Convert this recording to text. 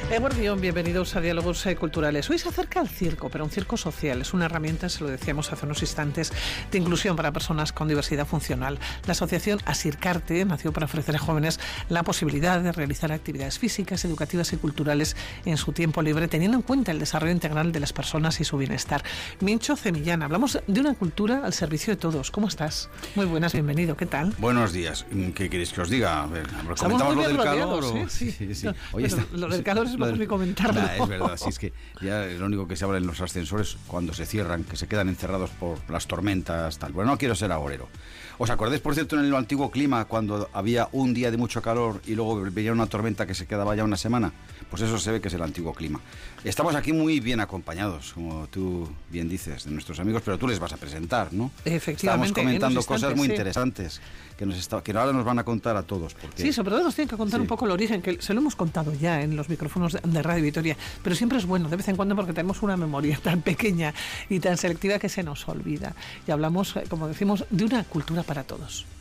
Eguer Guión, bienvenidos a Diálogos Culturales. Hoy se acerca al circo, pero un circo social. Es una herramienta, se lo decíamos hace unos instantes, de inclusión para personas con diversidad funcional. La asociación Asircarte nació para ofrecer a jóvenes la posibilidad de realizar actividades físicas, educativas y culturales en su tiempo libre, teniendo en cuenta el desarrollo integral de las personas y su bienestar. Mincho Zemillán, hablamos de una cultura al servicio de todos. ¿Cómo estás? Muy buenas, bienvenido. ¿Qué tal? Buenos días. ¿Qué queréis que os diga? A ver, ¿comentamos lo del calor? Sí. Oye, lo del calor es mejor ni comentarlo. Es verdad, sí, es que ya es lo único que se habla en los ascensores cuando se cierran, que se quedan encerrados por las tormentas, tal. Bueno, no quiero ser agorero. ¿Os acordáis, por cierto, en el antiguo clima, cuando había un día de mucho calor y luego venía una tormenta que se quedaba ya una semana? Pues eso se ve que es el antiguo clima. Estamos aquí muy bien acompañados, como tú bien dices, de nuestros amigos, pero tú les vas a presentar, ¿no? Efectivamente. Estamos comentando cosas muy interesantes que ahora nos van a contar a todos. Porque... Sí, sobre todo nos tienen que contar un poco el origen, que se lo hemos contado ya en los micrófonos de Radio Vitoria, pero siempre es bueno de vez en cuando porque tenemos una memoria tan pequeña y tan selectiva que se nos olvida. Y hablamos, como decimos, de una cultura para todos.